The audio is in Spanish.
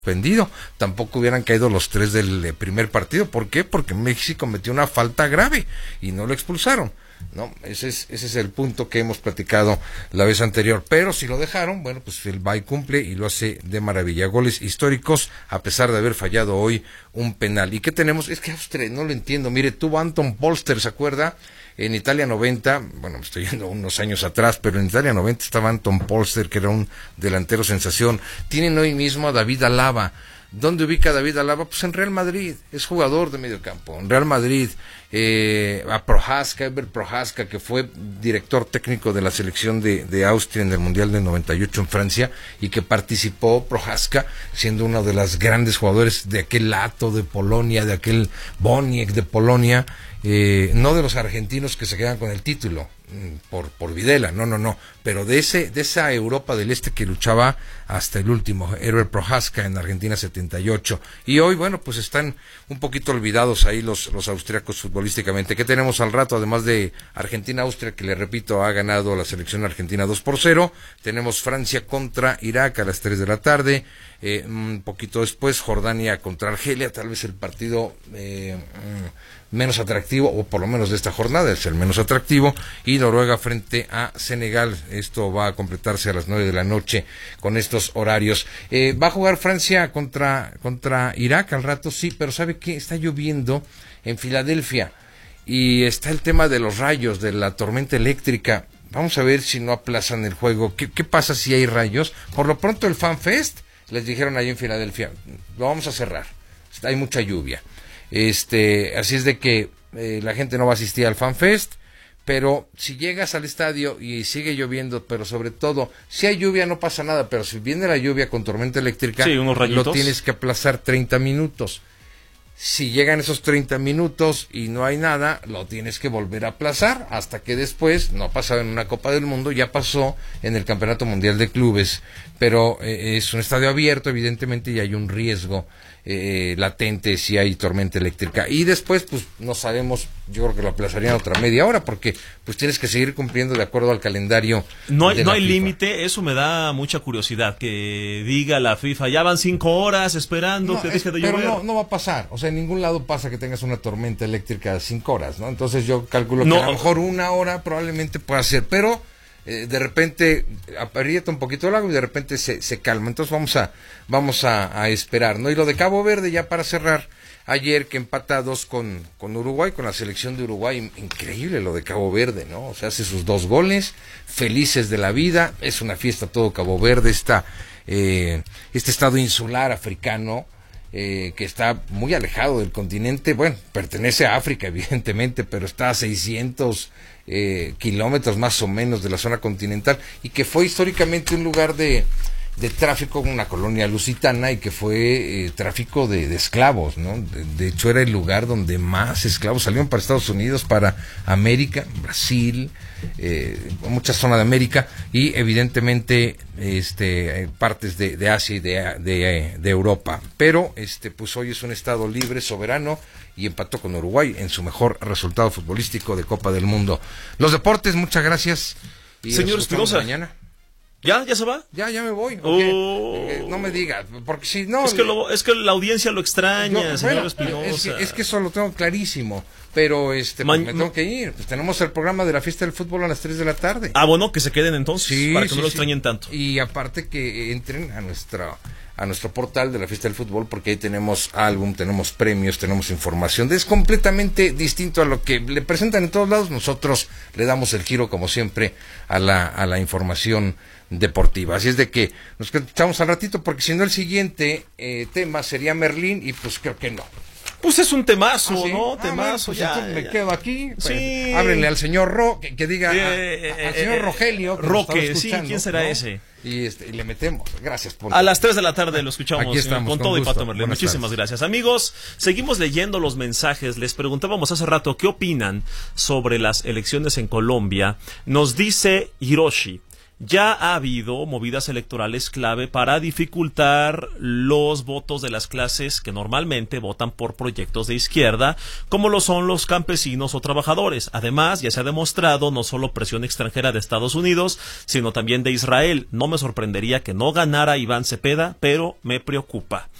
suspendido, tampoco hubieran caído los 3 del primer partido. ¿Por qué? Porque México cometió una falta grave y no lo expulsaron. No, ese es el punto que hemos platicado la vez anterior, pero si lo dejaron, bueno, pues el Bay cumple y lo hace de maravilla. Goles históricos, a pesar de haber fallado hoy un penal. ¿Y qué tenemos? Es que Austria, no lo entiendo, mire, tuvo Anton Polster, ¿se acuerda? En Italia 90, bueno, me estoy yendo unos años atrás, pero en Italia 90 estaba Anton Polster, que era un delantero sensación. Tienen hoy mismo a David Alaba. ¿Dónde ubica a David Alaba? Pues en Real Madrid, es jugador de medio campo. En Real Madrid, a Prohaska, Eber Prohaska, que fue director técnico de la selección de Austria en el Mundial del 98 en Francia, y que participó Prohaska, siendo uno de los grandes jugadores de aquel Lato de Polonia, de aquel Boniek de Polonia, no de los argentinos que se quedan con el título por Videla, no, pero de esa Europa del Este que luchaba hasta el último, Eber Prohaska en Argentina 78, y hoy, bueno, pues están un poquito olvidados ahí los austriacos futbolísticamente. ¿Qué tenemos al rato? Además de Argentina-Austria, que le repito, ha ganado la selección argentina 2-0, tenemos Francia contra Irak a las 3 de la tarde, un poquito después Jordania contra Argelia, tal vez el partido menos atractivo, o por lo menos de esta jornada es el menos atractivo, y Noruega frente a Senegal. Esto va a completarse a las 9 de la noche con estos horarios. Va a jugar Francia contra Irak al rato, sí, pero ¿sabe qué? Está lloviendo en Filadelfia y está el tema de los rayos, de la tormenta eléctrica. Vamos a ver si no aplazan el juego. ¿Qué pasa si hay rayos? Por lo pronto el Fan Fest, les dijeron allí en Filadelfia, lo vamos a cerrar, hay mucha lluvia. Así es de que la gente no va a asistir al Fan Fest, pero si llegas al estadio y sigue lloviendo, pero sobre todo, si hay lluvia no pasa nada, pero si viene la lluvia con tormenta eléctrica, sí, lo tienes que aplazar 30 minutos. Si llegan esos 30 minutos y no hay nada, lo tienes que volver a aplazar hasta que después, no ha pasado en una Copa del Mundo, ya pasó en el Campeonato Mundial de Clubes, pero es un estadio abierto, evidentemente, y hay un riesgo latente si hay tormenta eléctrica. Y después, pues no sabemos, yo creo que lo aplazarían otra media hora, porque pues tienes que seguir cumpliendo de acuerdo al calendario. No hay límite, eso me da mucha curiosidad, que diga la FIFA, ya van 5 horas esperando que deje de llover. Pero no va a pasar, o sea, en ningún lado pasa que tengas una tormenta eléctrica de 5 horas, ¿no? Entonces yo calculo que a lo mejor 1 hora probablemente pueda ser, pero de repente aprieta un poquito el agua y de repente se calma. Entonces vamos a esperar, ¿no? Y lo de Cabo Verde, ya para cerrar, ayer que empatados con Uruguay, con la selección de Uruguay, increíble lo de Cabo Verde, ¿no? O sea, hace sus 2 goles, felices de la vida, es una fiesta todo Cabo Verde, este estado insular africano, que está muy alejado del continente, bueno, pertenece a África evidentemente, pero está a 600 kilómetros más o menos de la zona continental, y que fue históricamente un lugar de tráfico, una colonia lusitana, y que fue tráfico de esclavos, ¿no? De hecho era el lugar donde más esclavos salieron para Estados Unidos, para América, Brasil, mucha zona de América, y evidentemente partes de Asia y de Europa, pero pues hoy es un estado libre, soberano, y empató con Uruguay en su mejor resultado futbolístico de Copa del Mundo. Los deportes, muchas gracias. Y señor Espinosa, mañana. ¿Ya se va? Ya me voy. No me digas, porque si no... Es que la audiencia lo extraña, señor Espinosa. Es que eso lo tengo clarísimo, pero pues me tengo que ir. Pues tenemos el programa de la fiesta del fútbol a las 3 de la tarde. Ah, bueno, que se queden entonces, sí, para que no lo extrañen tanto. Y aparte que entren a nuestro portal de la fiesta del fútbol, porque ahí tenemos álbum, tenemos premios, tenemos información. Es completamente distinto a lo que le presentan en todos lados. Nosotros le damos el giro, como siempre, a la información deportiva. Así es de que nos escuchamos al ratito, porque si no el siguiente tema sería Merlín, y pues creo que no. Pues es un temazo, ¿sí? ¿No? Temazo, pues ya. Me quedo aquí. Pues, sí. Ábrenle al señor que diga al señor Rogelio. Roque, sí, ¿quién será, ¿no? Ese? Y le metemos. Gracias, Ponto. A las 3 de la tarde lo escuchamos. Aquí estamos, con todo gusto. Y Pato Merlín. Muchísimas gracias. Amigos, seguimos leyendo los mensajes. Les preguntábamos hace rato qué opinan sobre las elecciones en Colombia. Nos dice Hiroshi: ya ha habido movidas electorales clave para dificultar los votos de las clases que normalmente votan por proyectos de izquierda, como lo son los campesinos o trabajadores. Además, ya se ha demostrado no solo presión extranjera de Estados Unidos, sino también de Israel. No me sorprendería que no ganara Iván Cepeda, pero me preocupa.